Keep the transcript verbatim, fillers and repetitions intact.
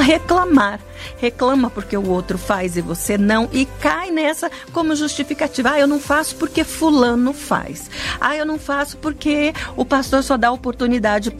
reclamar. Reclama porque o outro faz e você não, e cai nessa como justificativa. Ah, eu não faço porque fulano faz. Ah, eu não faço porque o pastor só dá oportunidade